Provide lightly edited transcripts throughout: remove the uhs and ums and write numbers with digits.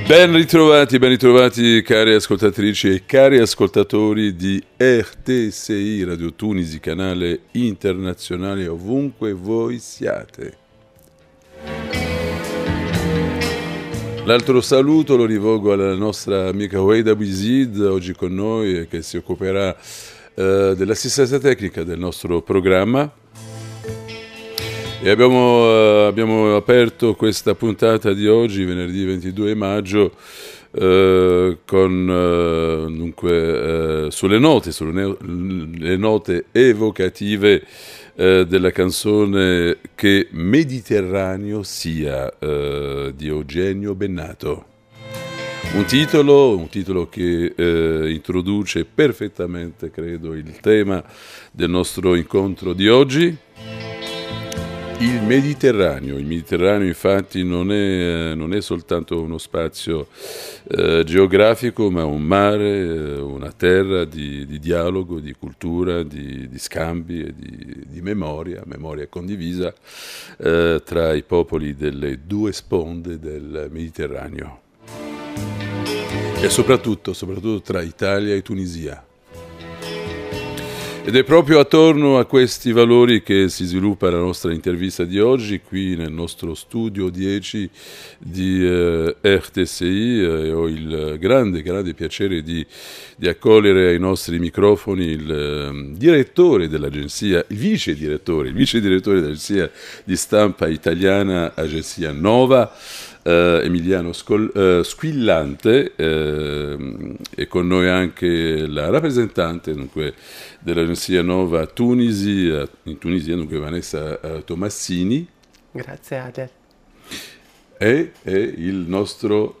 Ben ritrovati cari ascoltatrici e cari ascoltatori di RTCI Radio Tunisi, canale internazionale ovunque voi siate. L'altro saluto lo rivolgo alla nostra amica Weida Bizid, oggi con noi, che si occuperà dell'assistenza tecnica del nostro programma. E abbiamo aperto questa puntata di oggi, venerdì 22 maggio, sulle note evocative della canzone Che Mediterraneo sia di Eugenio Bennato. Un titolo che introduce perfettamente, credo, il tema del nostro incontro di oggi. Il Mediterraneo infatti non è soltanto uno spazio geografico, ma un mare, una terra di dialogo, di cultura, di scambi e di memoria condivisa tra i popoli delle due sponde del Mediterraneo e soprattutto tra Italia e Tunisia. Ed è proprio attorno a questi valori che si sviluppa la nostra intervista di oggi, qui nel nostro studio 10 di RTCI. Ho il grande piacere di accogliere ai nostri microfoni il direttore dell'agenzia, il vice direttore dell'agenzia di stampa italiana Agenzia Nova, Emiliano Squillante, e con noi anche la rappresentante dunque dell'agenzia Nova in Tunisia, dunque Vanessa Tomassini. Grazie Adel. E il nostro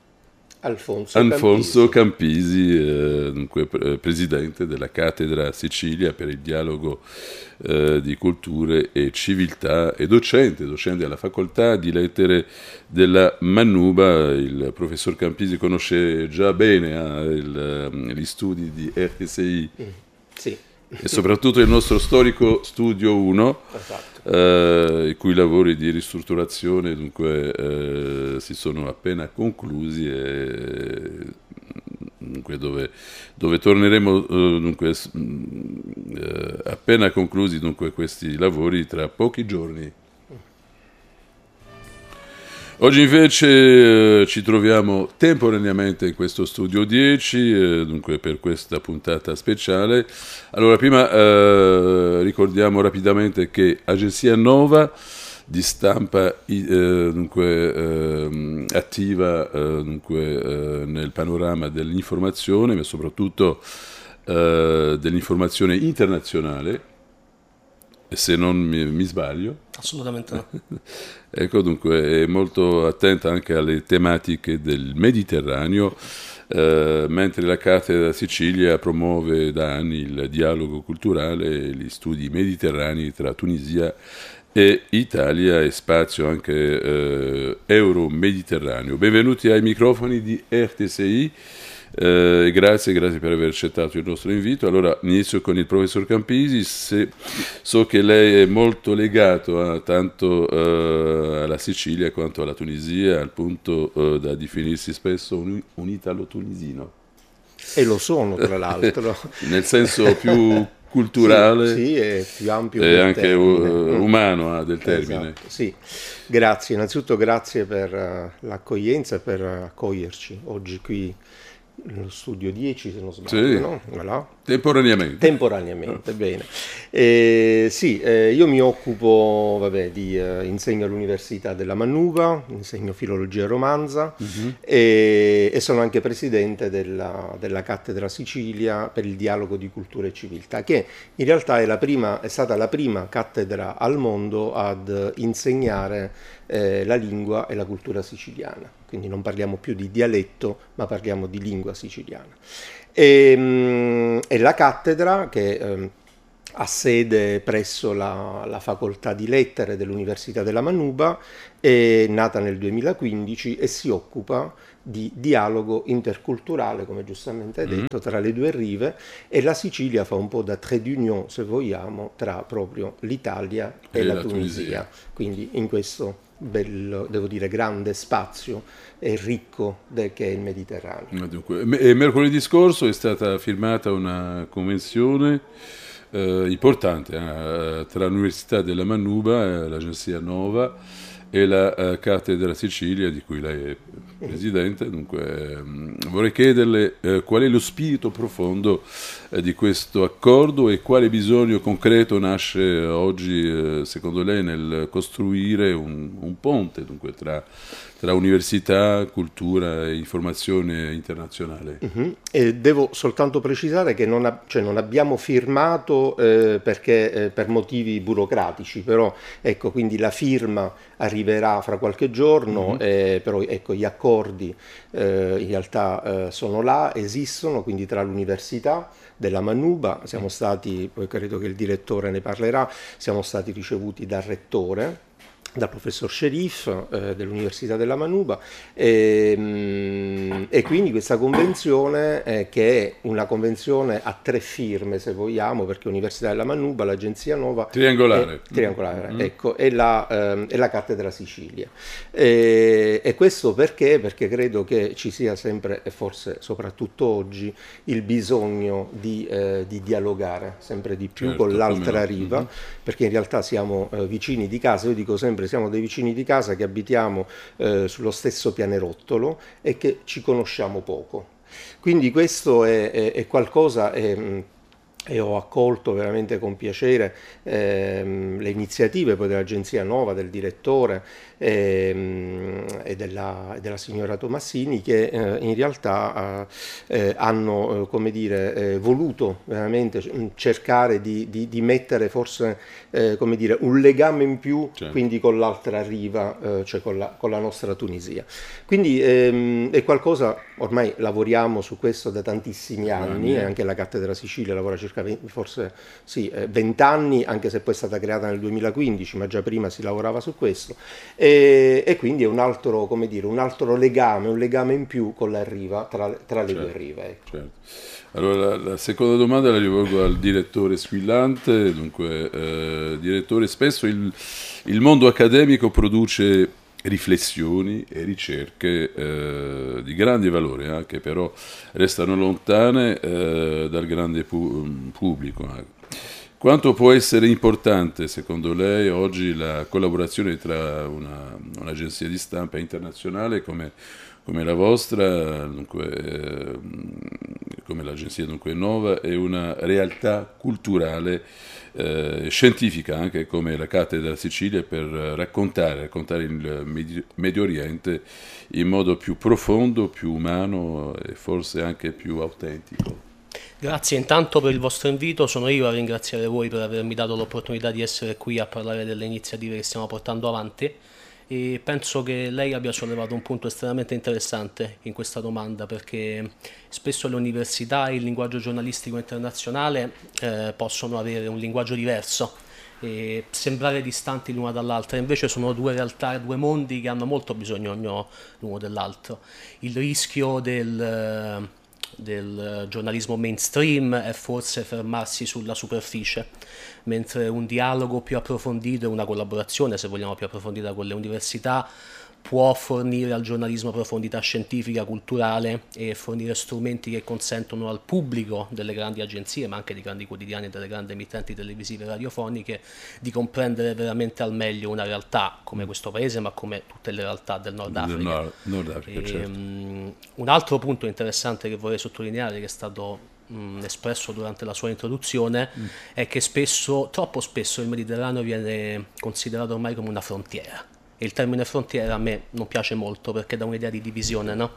Alfonso Campisi, dunque presidente della Cattedra Sicilia per il dialogo di culture e civiltà e docente alla facoltà di lettere della Manuba. Il professor Campisi conosce già bene gli studi di RTCI. Sì. E soprattutto il nostro storico Studio 1, esatto. I cui lavori di ristrutturazione dunque si sono appena conclusi e dunque dove torneremo appena conclusi dunque questi lavori tra pochi giorni. Oggi invece ci troviamo temporaneamente in questo studio 10, dunque per questa puntata speciale. Allora, prima ricordiamo rapidamente che Agenzia Nova di stampa attiva nel panorama dell'informazione, ma soprattutto dell'informazione internazionale, se non mi sbaglio. Assolutamente no. Ecco, dunque è molto attenta anche alle tematiche del Mediterraneo, mentre la Cattedra Sicilia promuove da anni il dialogo culturale e gli studi mediterranei tra Tunisia e Italia e spazio anche euro-mediterraneo. Benvenuti ai microfoni di RTCI. Grazie per aver accettato il nostro invito. Allora inizio con il professor Campisi. So che lei è molto legato tanto alla Sicilia quanto alla Tunisia, al punto da definirsi spesso un italo-tunisino. E lo sono, tra l'altro. Nel senso più culturale, sì, è più ampio e anche termine. Umano del termine. Esatto, sì. Grazie, innanzitutto grazie per l'accoglienza e per accoglierci oggi qui nello studio 10, se non sbaglio, sì. No? Voilà. Temporaneamente, bene. Io mi occupo, insegno all'Università della Manuba, insegno filologia e romanza, e sono anche presidente della Cattedra Sicilia per il dialogo di cultura e civiltà, che in realtà è stata la prima cattedra al mondo ad insegnare la lingua e la cultura siciliana. Quindi non parliamo più di dialetto, ma parliamo di lingua siciliana. E la cattedra, che ha sede presso la facoltà di lettere dell'Università della Manuba, è nata nel 2015 e si occupa di dialogo interculturale, come giustamente hai detto, tra le due rive, e la Sicilia fa un po' da trait d'union, se vogliamo, tra proprio l'Italia e la Tunisia. Quindi in questo bello, devo dire, grande spazio e ricco che è il Mediterraneo. Dunque, mercoledì scorso è stata firmata una convenzione importante tra l'Università della Manuba, l'Agenzia Nova, e la Cattedra Sicilia, di cui lei è presidente. Dunque, vorrei chiederle qual è lo spirito profondo di questo accordo e quale bisogno concreto nasce oggi, secondo lei, nel costruire un ponte, dunque, tra università, cultura e informazione internazionale. E devo soltanto precisare che non abbiamo firmato perché, per motivi burocratici, però ecco, quindi la firma arriverà fra qualche giorno, però ecco, gli accordi in realtà sono là, esistono, quindi tra l'Università della Manuba, siamo stati, poi credo che il direttore ne parlerà, siamo stati ricevuti dal rettore, dal professor Sherif dell'Università della Manuba, e quindi questa convenzione che è una convenzione a 3 firme, se vogliamo, perché Università della Manuba, l'Agenzia Nova triangolare, ecco, e la Cattedra Sicilia, e questo perché credo che ci sia sempre, e forse soprattutto oggi, il bisogno di dialogare sempre di più con l'altra riva, perché in realtà siamo vicini di casa. Io dico sempre, siamo dei vicini di casa che abitiamo sullo stesso pianerottolo e che ci conosciamo poco. Quindi questo è qualcosa, e ho accolto veramente con piacere le iniziative poi dell'Agenzia Nova, del direttore e della signora Tomassini, che in realtà hanno come dire, voluto veramente cercare di mettere forse come dire, un legame in più, certo, quindi con l'altra riva, cioè con la nostra Tunisia. Quindi è qualcosa, ormai lavoriamo su questo da tantissimi anni, e anche la Cattedra Sicilia lavora circa 20 anni, anche se poi è stata creata nel 2015, ma già prima si lavorava su questo, e quindi è un altro, come dire, un altro legame, un legame in più con la riva, tra le due rive. Ecco. Certo. Allora, la seconda domanda la rivolgo al direttore Squillante. Dunque, direttore, spesso il mondo accademico produce riflessioni e ricerche di grande valore, che però restano lontane dal grande pubblico. Quanto può essere importante, secondo lei, oggi la collaborazione tra un'agenzia di stampa internazionale come la vostra, dunque, come l'agenzia dunque Nova, e una realtà culturale scientifica anche come la Cattedra Sicilia, per raccontare il Medio Oriente in modo più profondo, più umano e forse anche più autentico? Grazie intanto per il vostro invito, sono io a ringraziare voi per avermi dato l'opportunità di essere qui a parlare delle iniziative che stiamo portando avanti, e penso che lei abbia sollevato un punto estremamente interessante in questa domanda, perché spesso le università e il linguaggio giornalistico internazionale possono avere un linguaggio diverso e sembrare distanti l'una dall'altra, invece sono due realtà, due mondi che hanno molto bisogno l'uno dell'altro. Il rischio del giornalismo mainstream è forse fermarsi sulla superficie, mentre un dialogo più approfondito e una collaborazione, se vogliamo, più approfondita con le università può fornire al giornalismo profondità scientifica, culturale, e fornire strumenti che consentono al pubblico delle grandi agenzie, ma anche dei grandi quotidiani e delle grandi emittenti televisive e radiofoniche, di comprendere veramente al meglio una realtà come questo paese, ma come tutte le realtà del Nord Africa. Certo. Un altro punto interessante che vorrei sottolineare, che è stato espresso durante la sua introduzione, è che troppo spesso il Mediterraneo viene considerato ormai come una frontiera. E il termine frontiera a me non piace molto, perché dà un'idea di divisione, no?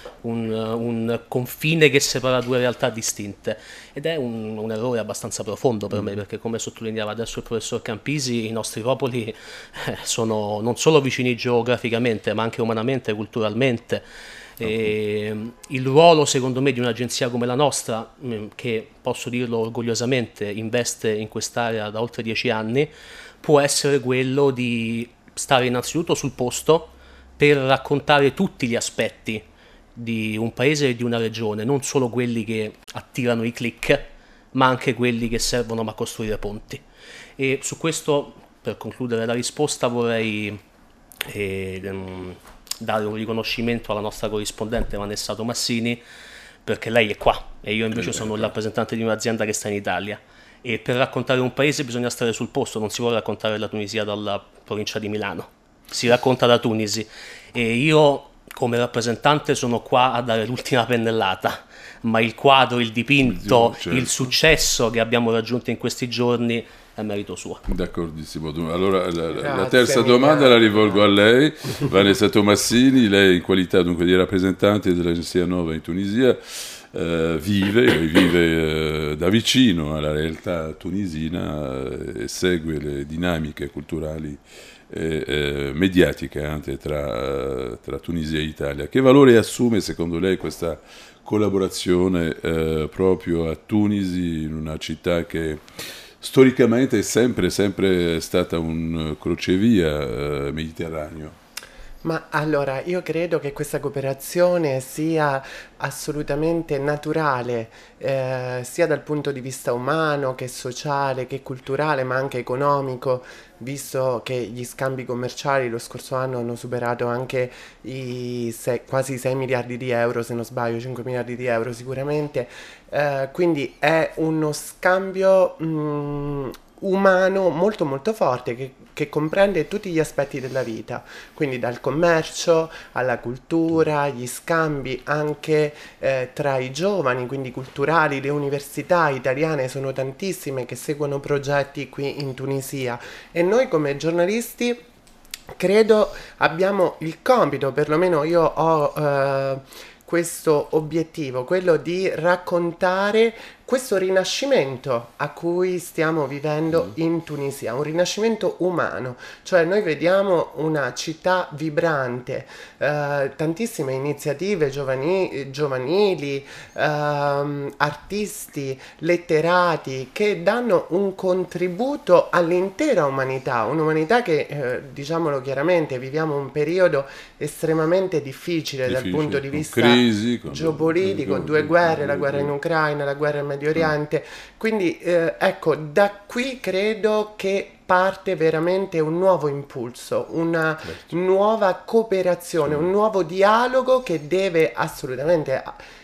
Un confine che separa due realtà distinte, ed è un errore abbastanza profondo per me, perché, come sottolineava adesso il professor Campisi, i nostri popoli sono non solo vicini geograficamente, ma anche umanamente, culturalmente, E il ruolo secondo me di un'agenzia come la nostra, che posso dirlo orgogliosamente investe in quest'area da oltre 10 anni, può essere quello di stare innanzitutto sul posto per raccontare tutti gli aspetti di un paese e di una regione, non solo quelli che attirano i click, ma anche quelli che servono a costruire ponti. E su questo, per concludere la risposta, vorrei dare un riconoscimento alla nostra corrispondente Vanessa Tomassini, perché lei è qua e io invece sono il rappresentante di un'azienda che sta in Italia, e per raccontare un paese bisogna stare sul posto, non si può raccontare la Tunisia dalla provincia di Milano, si racconta da Tunisi, e io come rappresentante sono qua a dare l'ultima pennellata, ma il quadro, il dipinto, certo, il successo che abbiamo raggiunto in questi giorni è merito suo. D'accordissimo. Allora la terza domanda la rivolgo a lei, Vanessa Tomassini. Lei in qualità dunque di rappresentante dell'Agenzia Nova in Tunisia vive da vicino alla realtà tunisina e segue le dinamiche culturali e mediatiche anche tra Tunisia e Italia. Che valore assume secondo lei questa collaborazione proprio a Tunisi, in una città che storicamente è sempre stata un crocevia mediterraneo? Ma allora, io credo che questa cooperazione sia assolutamente naturale, sia dal punto di vista umano, che sociale, che culturale, ma anche economico, visto che gli scambi commerciali lo scorso anno hanno superato anche quasi 6 miliardi di euro, se non sbaglio, 5 miliardi di euro sicuramente, quindi è uno scambio umano molto molto forte che comprende tutti gli aspetti della vita, quindi dal commercio alla cultura, gli scambi anche tra i giovani, quindi culturali. Le università italiane sono tantissime che seguono progetti qui in Tunisia, e noi come giornalisti credo abbiamo il compito, perlomeno io ho questo obiettivo, quello di raccontare questo rinascimento a cui stiamo vivendo in Tunisia, un rinascimento umano, cioè noi vediamo una città vibrante, tantissime iniziative giovanili, artisti, letterati che danno un contributo all'intera umanità, un'umanità che, diciamolo chiaramente, viviamo un periodo estremamente difficile dal punto di vista geopolitico, due guerre, la guerra in Ucraina, la guerra in Medio Oriente, quindi ecco, da qui credo che parte veramente un nuovo impulso, una nuova cooperazione, un nuovo dialogo che deve assolutamente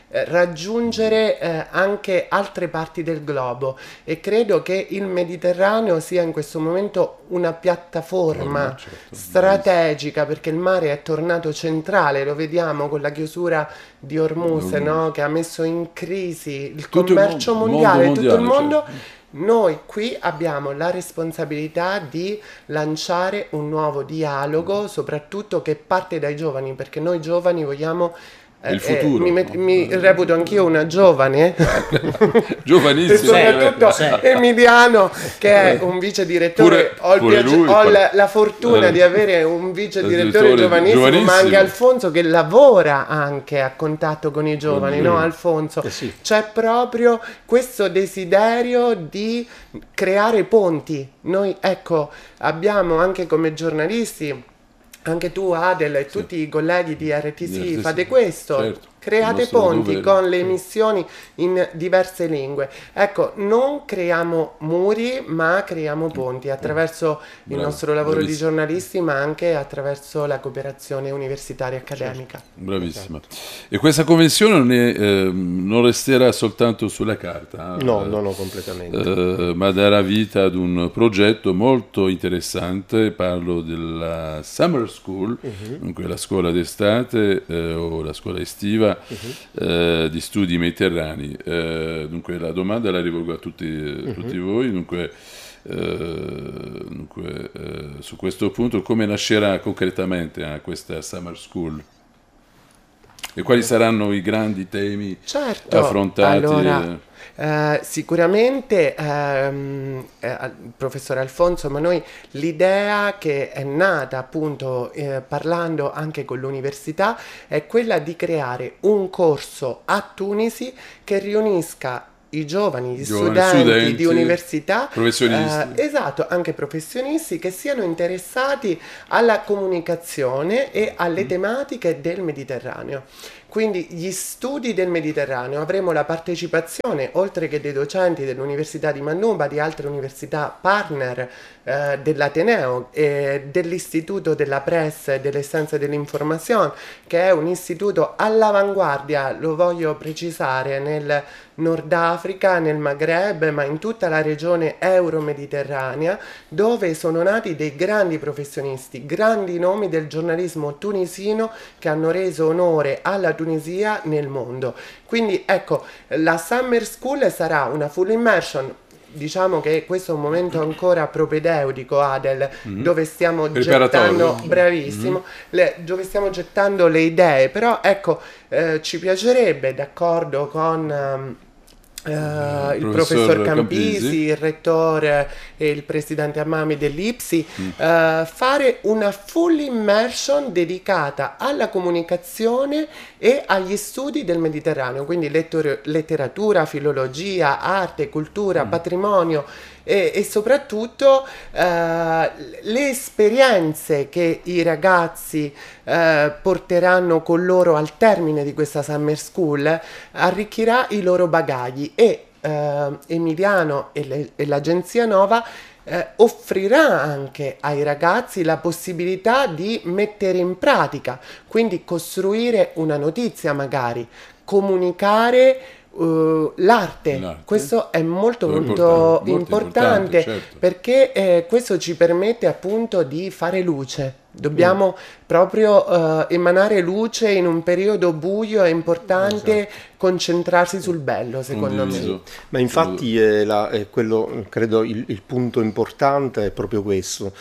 raggiungere anche altre parti del globo, e credo che il Mediterraneo sia in questo momento una piattaforma strategica, perché il mare è tornato centrale, lo vediamo con la chiusura di Hormuz, no? Che ha messo in crisi il commercio mondiale, tutto il mondo. Certo. Noi qui abbiamo la responsabilità di lanciare un nuovo dialogo, soprattutto che parte dai giovani, perché noi giovani vogliamo il futuro. Mi reputo anch'io una giovane, giovanissimo, e soprattutto Emiliano, che è un vice direttore. Ho la fortuna di avere un vice direttore giovanissimo, ma anche Alfonso che lavora anche a contatto con i giovani, no Alfonso? Sì. C'è proprio questo desiderio di creare ponti. Noi, ecco, abbiamo anche come giornalisti, anche tu Adel e tutti i colleghi di RTC fate questo, certo, create ponti con le emissioni in diverse lingue. Ecco, non creiamo muri, ma creiamo ponti attraverso il nostro lavoro di giornalisti, ma anche attraverso la cooperazione universitaria accademica. Certo. Bravissima. E questa convenzione non resterà soltanto sulla carta? No, completamente. Ma darà vita ad un progetto molto interessante. Parlo della Summer School, dunque la scuola d'estate o la scuola estiva di studi mediterranei. Dunque la domanda la rivolgo a tutti voi. Dunque, su questo punto come nascerà concretamente questa Summer School? E quali saranno i grandi temi Certo, affrontati? allora, sicuramente, professor Alfonso, ma noi l'idea che è nata appunto parlando anche con l'università è quella di creare un corso a Tunisi che riunisca i giovani, gli studenti di università, professionisti. esatto, anche professionisti che siano interessati alla comunicazione e alle tematiche del Mediterraneo. Quindi gli studi del Mediterraneo, avremo la partecipazione, oltre che dei docenti dell'Università di Mannuba, di altre università partner dell'Ateneo, dell'Istituto della Presse e delle Scienze dell'Informazione, che è un istituto all'avanguardia, lo voglio precisare, nel Nord Africa, nel Maghreb, ma in tutta la regione euro-mediterranea, dove sono nati dei grandi professionisti, grandi nomi del giornalismo tunisino che hanno reso onore alla Tunisia nel mondo. Quindi ecco, la Summer School sarà una full immersion. Diciamo che questo è un momento ancora propedeutico, Adel, dove stiamo gettando, bravissimo, dove stiamo gettando le idee, però ecco, ci piacerebbe, d'accordo con il professor Campisi, il rettore e il presidente Amami dell'IPSI, fare una full immersion dedicata alla comunicazione e agli studi del Mediterraneo, quindi letteratura, filologia, arte, cultura, patrimonio e soprattutto le esperienze che i ragazzi porteranno con loro al termine di questa Summer School arricchirà i loro bagagli e Emiliano e l'Agenzia Nova offrirà anche ai ragazzi la possibilità di mettere in pratica, quindi costruire una notizia magari, comunicare l'arte. Questo è molto importante, certo. Perché questo ci permette appunto di fare luce. Dobbiamo proprio emanare luce in un periodo buio, è importante concentrarsi sul bello, secondo me. Ma infatti è quello, credo il punto importante è proprio questo,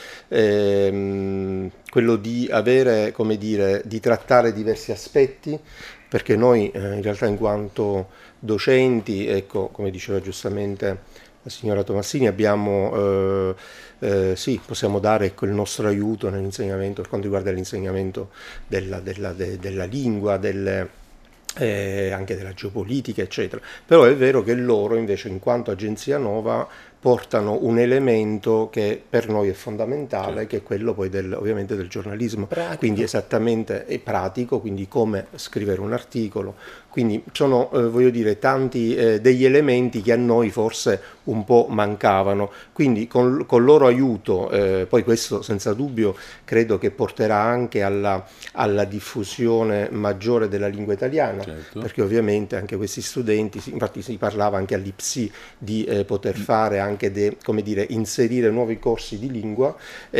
quello di avere, come dire, di trattare diversi aspetti, perché noi in realtà in quanto docenti, ecco, come diceva giustamente la signora Tomassini, abbiamo, sì, possiamo dare, ecco, il nostro aiuto nell'insegnamento, per quanto riguarda l'insegnamento della lingua, anche della geopolitica, eccetera. Però è vero che loro invece, in quanto Agenzia Nova, portano un elemento che per noi è fondamentale, che è quello poi ovviamente del giornalismo, quindi esattamente è pratico, quindi come scrivere un articolo, quindi sono, voglio dire, tanti degli elementi che a noi forse un po' mancavano, quindi con loro aiuto, poi questo senza dubbio credo che porterà anche alla diffusione maggiore della lingua italiana, perché ovviamente anche questi studenti, infatti si parlava anche all'IPSI di poter fare anche come dire, inserire nuovi corsi di lingua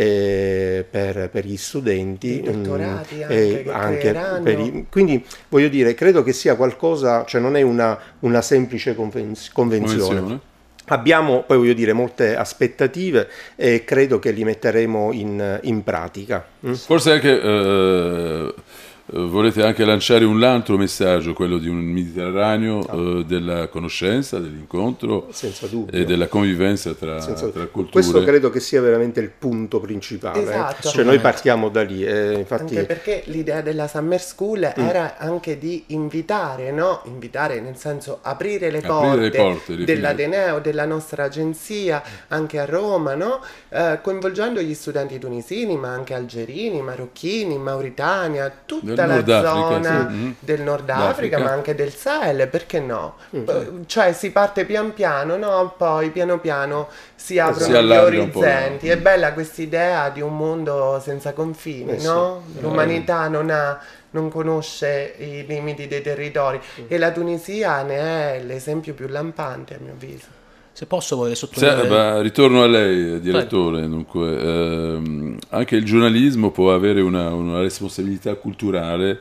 per gli studenti, dottorati anche quindi voglio dire, credo che sia qualcosa, cioè non è una semplice convenzione. Abbiamo poi, voglio dire, molte aspettative e credo che li metteremo in pratica. Forse anche volete anche lanciare un altro messaggio, quello di un Mediterraneo della conoscenza, dell'incontro e della convivenza tra culture. Questo credo che sia veramente il punto principale. Esatto. Cioè noi partiamo da lì. Infatti... Anche perché l'idea della Summer School era anche di invitare, no? Invitare nel senso aprire le porte dell'Ateneo, della nostra agenzia, anche a Roma, no? Coinvolgendo gli studenti tunisini, ma anche algerini, marocchini, Mauritania, tutta la zona del Nord Africa, ma anche del Sahel, perché no? Cioè si parte pian piano, no? Poi piano piano si aprono gli orizzonti. È bella questa idea di un mondo senza confini, no? L'umanità non conosce i limiti dei territori e la Tunisia ne è l'esempio più lampante, a mio avviso. Se posso, vorrei sottolineare... ritorno a lei, direttore. Dunque, anche il giornalismo può avere una responsabilità culturale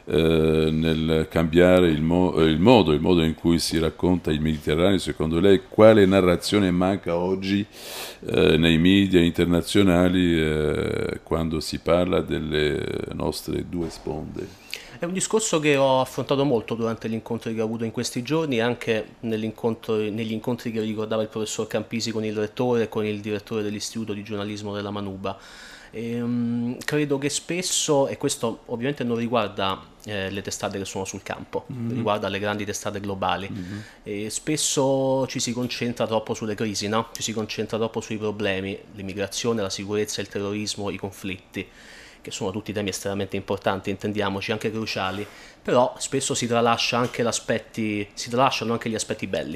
nel cambiare il modo in cui si racconta il Mediterraneo. Secondo lei, quale narrazione manca oggi nei media internazionali quando si parla delle nostre due sponde? È un discorso che ho affrontato molto durante gli incontri che ho avuto in questi giorni e anche negli incontri che ricordava il professor Campisi con il rettore e con il direttore dell'Istituto di giornalismo della Manuba. Credo che spesso, e questo ovviamente non riguarda le testate che sono sul campo, riguarda le grandi testate globali, e spesso ci si concentra troppo sulle crisi, no? Ci si concentra troppo sui problemi, l'immigrazione, la sicurezza, il terrorismo, i conflitti, che sono tutti temi estremamente importanti, intendiamoci, anche cruciali, però spesso si tralasciano anche gli aspetti belli.